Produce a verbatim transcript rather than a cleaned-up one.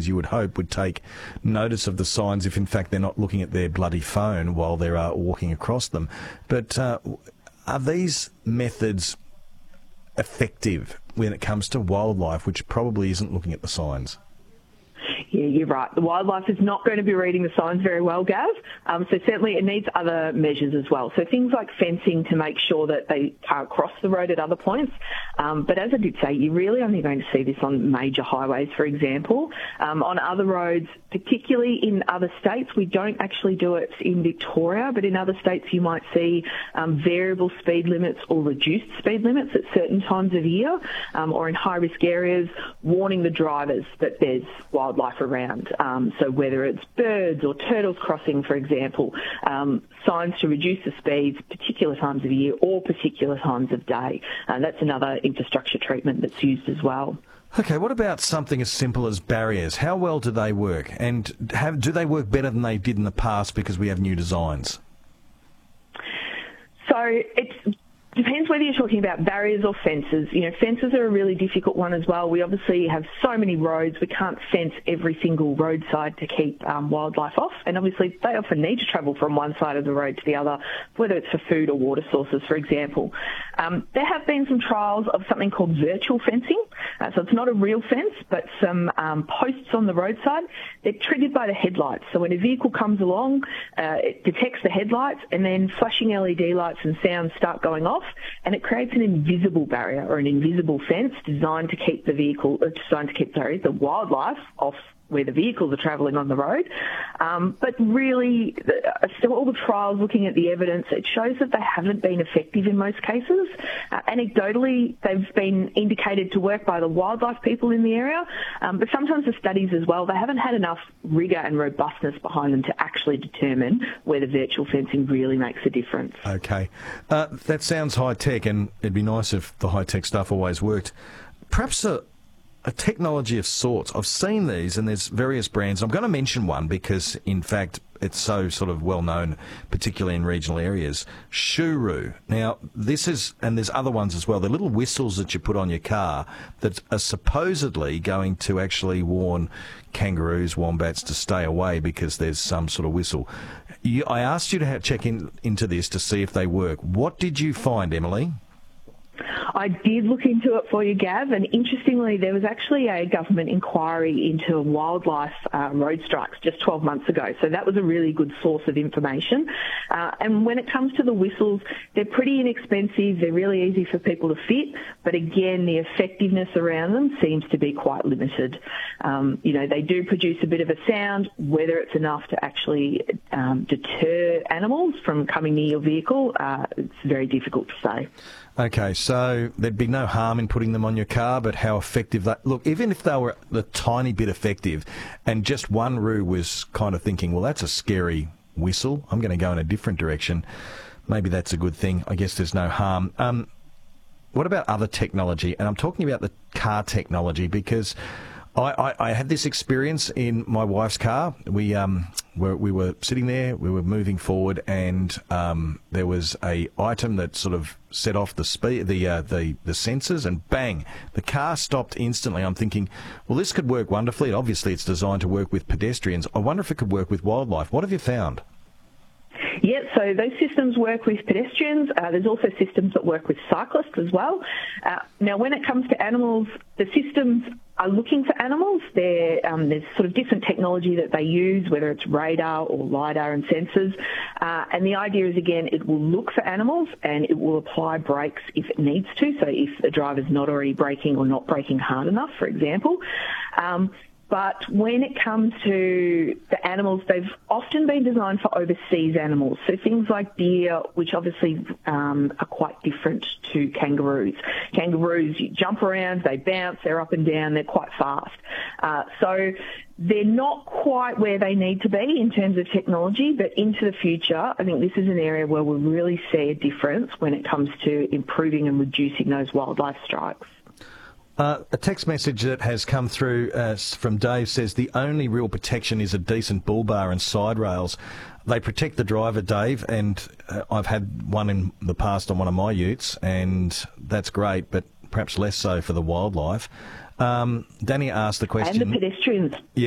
pedestrians, you would hope, would take notice of the signs if, in fact, they're not looking at their bloody phone while they're uh, walking across them. But uh, are these methods effective when it comes to wildlife, which probably isn't looking at the signs? Yeah, you're right. The wildlife is not going to be reading the signs very well, Gav. Um, so certainly it needs other measures as well. So things like fencing to make sure that they can't cross the road at other points. Um, but as I did say, you're really only going to see this on major highways, for example. Um, on other roads, particularly in other states, we don't actually do it in Victoria, but in other states you might see um, variable speed limits or reduced speed limits at certain times of year, um, or in high-risk areas, warning the drivers that there's wildlife around. Um, so whether it's birds or turtles crossing, for example, um, signs to reduce the speeds particular times of year or particular times of day. Uh, that's another infrastructure treatment that's used as well. Okay, what about something as simple as barriers? How well do they work? And have, do they work better than they did in the past because we have new designs? So it's depends whether you're talking about barriers or fences. You know, fences are a really difficult one as well. We obviously have so many roads, we can't fence every single roadside to keep um, wildlife off. And obviously they often need to travel from one side of the road to the other, whether it's for food or water sources, for example. Um, there have been some trials of something called virtual fencing. Uh, so it's not a real fence, but some um, posts on the roadside. They're triggered by the headlights. So when a vehicle comes along, uh, it detects the headlights, and then flashing L E D lights and sounds start going off, and it creates an invisible barrier or an invisible fence designed to keep the vehicle, uh, designed to keep sorry, the wildlife off where the vehicles are travelling on the road. Um, but really, the, so all the trials looking at the evidence, it shows that they haven't been effective in most cases. Uh, anecdotally, they've been indicated to work by the wildlife people in the area, um, but sometimes the studies as well, they haven't had enough rigour and robustness behind them to actually determine whether virtual fencing really makes a difference. Okay. Uh, that sounds high-tech, and it'd be nice if the high-tech stuff always worked. Perhaps a A technology of sorts. I've seen these, and there's various brands. I'm going to mention one because, in fact, it's so sort of well known, particularly in regional areas. Shuru. Now, this is, and there's other ones as well. They're little whistles that you put on your car that are supposedly going to actually warn kangaroos, wombats to stay away because there's some sort of whistle. You, I asked you to have, check in, into this to see if they work. What did you find, Emily? I did look into it for you, Gav, and interestingly, there was actually a government inquiry into wildlife uh, road strikes just twelve months ago, so that was a really good source of information. Uh, and when it comes to the whistles, they're pretty inexpensive, they're really easy for people to fit, but again, the effectiveness around them seems to be quite limited. Um, you know, they do produce a bit of a sound. Whether it's enough to actually um, deter animals from coming near your vehicle, uh, it's very difficult to say. Okay, so there'd be no harm in putting them on your car, but how effective that... Look, even if they were a tiny bit effective and just one roo was kind of thinking, well, that's a scary whistle, I'm going to go in a different direction, maybe that's a good thing. I guess there's no harm. Um, what about other technology? And I'm talking about the car technology because I, I, I had this experience in my wife's car. We um were, we were sitting there, we were moving forward, and um, there was a item that sort of set off the speed, the uh, the the sensors, and bang, the car stopped instantly. I'm thinking, well, this could work wonderfully. Obviously, it's designed to work with pedestrians. I wonder if it could work with wildlife. What have you found? Yeah, so those systems work with pedestrians. Uh, there's also systems that work with cyclists as well. Uh, now, when it comes to animals, the systems are looking for animals. They're, um, there's sort of different technology that they use, whether it's radar or LiDAR and sensors. Uh, and the idea is, again, it will look for animals and it will apply brakes if it needs to. So if the driver's not already braking or not braking hard enough, for example. Um, But when it comes to the animals, they've often been designed for overseas animals. So things like deer, which obviously um, are quite different to kangaroos. Kangaroos, you jump around, they bounce, they're up and down, they're quite fast. Uh, so they're not quite where they need to be in terms of technology, but into the future, I think this is an area where we'll really see a difference when it comes to improving and reducing those wildlife strikes. Uh, a text message that has come through uh, from Dave says the only real protection is a decent bull bar and side rails. They protect the driver, Dave, and uh, I've had one in the past on one of my utes, and that's great, but perhaps less so for the wildlife. Um, Danny asked the question... And the pedestrians. Yeah.